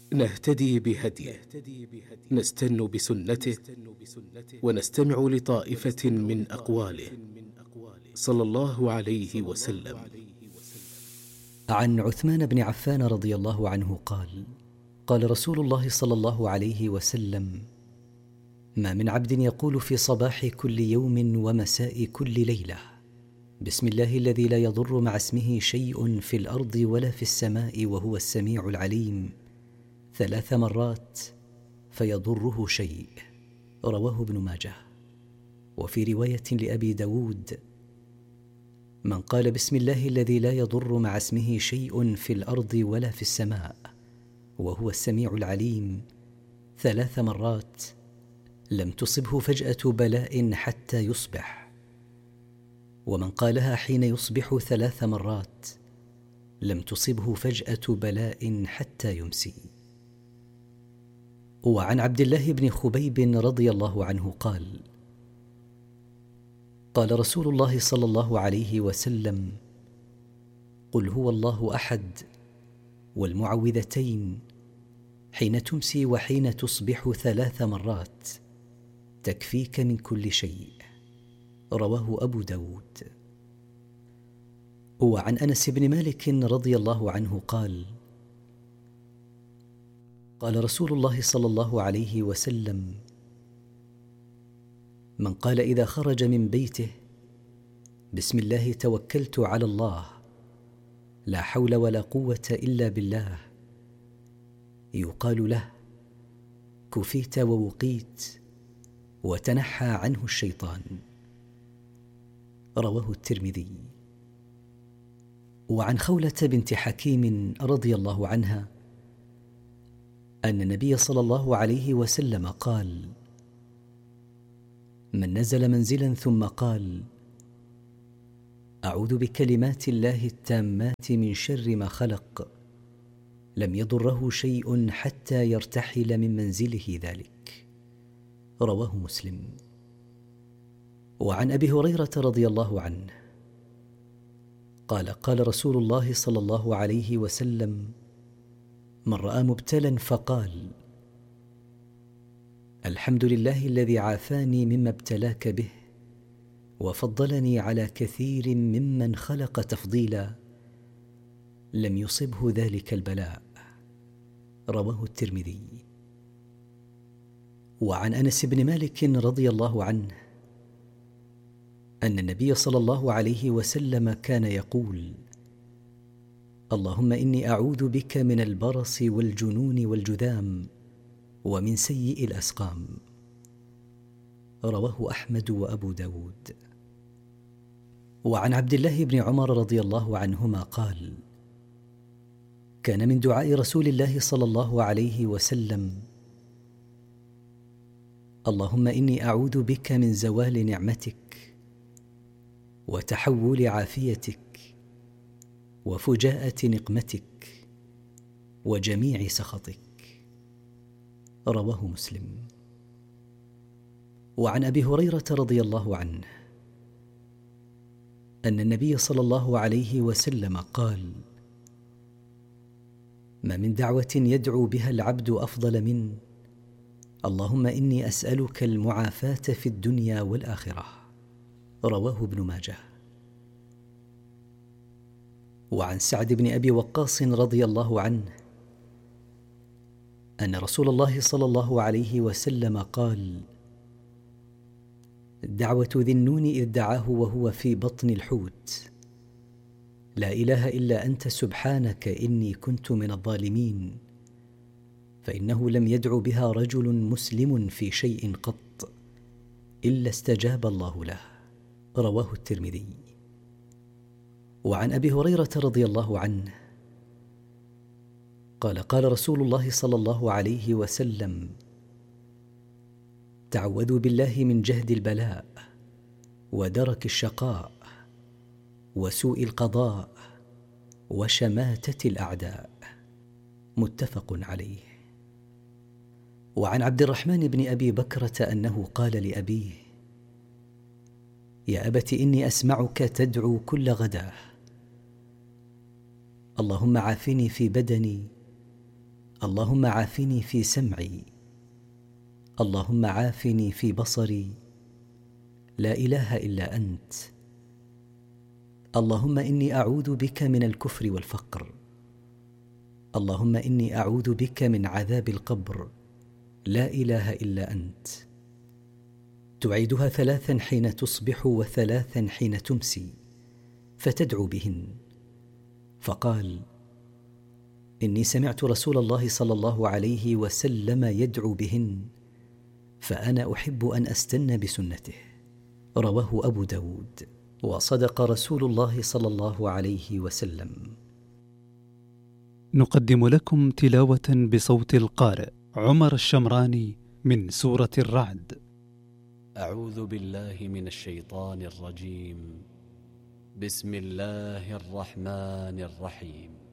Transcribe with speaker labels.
Speaker 1: نهتدي بهديه، نستن بسنته، ونستمع لطائفة من أقواله صلى الله عليه وسلم.
Speaker 2: عن عثمان بن عفان رضي الله عنه قال: قال رسول الله صلى الله عليه وسلم: ما من عبد يقول في صباح كل يوم ومساء كل ليلة: بسم الله الذي لا يضر مع اسمه شيء في الأرض ولا في السماء وهو السميع العليم 3 مرات فيضره شيء. رواه ابن ماجه. وفي رواية لأبي داود: من قال بسم الله الذي لا يضر مع اسمه شيء في الأرض ولا في السماء وهو السميع العليم 3 مرات لم تصبه فجأة بلاء حتى يصبح، ومن قالها حين يصبح 3 مرات لم تصبه فجأة بلاء حتى يمسي. وعن عبد الله بن خبيب رضي الله عنه قال: قال رسول الله صلى الله عليه وسلم: قل هو الله أحد والمعوذتين حين تمسي وحين تصبح 3 مرات تكفيك من كل شيء. رواه أبو داود. وعن أنس بن مالك رضي الله عنه قال: قال رسول الله صلى الله عليه وسلم: من قال إذا خرج من بيته: بسم الله توكلت على الله لا حول ولا قوة إلا بالله، يقال له: كفيت ووقيت وتنحى عنه الشيطان. رواه الترمذي. وعن خولة بنت حكيم رضي الله عنها أن النبي صلى الله عليه وسلم قال: من نزل منزلا ثم قال: أعوذ بكلمات الله التامات من شر ما خلق، لم يضره شيء حتى يرتحل من منزله ذلك. رواه مسلم. وعن أبي هريرة رضي الله عنه قال: قال رسول الله صلى الله عليه وسلم: من رأى مبتلا فقال: الحمد لله الذي عافاني مما ابتلاك به وفضلني على كثير ممن خلق تفضيلا، لم يصبه ذلك البلاء. رواه الترمذي. وعن أنس بن مالك رضي الله عنه أن النبي صلى الله عليه وسلم كان يقول: اللهم إني أعوذ بك من البرص والجنون والجذام ومن سيء الأسقام. رواه أحمد وأبو داود. وعن عبد الله بن عمر رضي الله عنهما قال: كان من دعاء رسول الله صلى الله عليه وسلم: اللهم إني أعوذ بك من زوال نعمتك وتحول عافيتك وفجاءة نقمتك وجميع سخطك. رواه مسلم. وعن أبي هريرة رضي الله عنه أن النبي صلى الله عليه وسلم قال: ما من دعوة يدعو بها العبد أفضل من اللهم إني أسألك المعافاة في الدنيا والآخرة. رواه ابن ماجه. وعن سعد بن أبي وقاص رضي الله عنه أن رسول الله صلى الله عليه وسلم قال: دعوة ذي النون إذ دعاه وهو في بطن الحوت: لا إله إلا أنت سبحانك إني كنت من الظالمين، فإنه لم يدع بها رجل مسلم في شيء قط إلا استجاب الله له. رواه الترمذي. وعن أبي هريرة رضي الله عنه قال: قال رسول الله صلى الله عليه وسلم: تعوذوا بالله من جهد البلاء ودرك الشقاء وسوء القضاء وشماتة الأعداء. متفق عليه. وعن عبد الرحمن بن أبي بكرة أنه قال لأبيه: يا أبت إني أسمعك تدعو كل غداة: اللهم عافني في بدني، اللهم عافني في سمعي، اللهم عافني في بصري، لا إله إلا أنت. اللهم إني أعوذ بك من الكفر والفقر، اللهم إني أعوذ بك من عذاب القبر، لا إله إلا أنت. تعيدها 3 حين تصبح و3 حين تمسي، فتدعو بهن. فقال: إني سمعت رسول الله صلى الله عليه وسلم يدعو بهن، فأنا أحب أن أستن بسنته. رواه أبو داود. وصدق رسول الله صلى الله عليه وسلم.
Speaker 3: نقدم لكم تلاوة بصوت القارئ عمر الشمراني من سورة الرعد.
Speaker 4: أعوذ بالله من الشيطان الرجيم. بسم الله الرحمن الرحيم.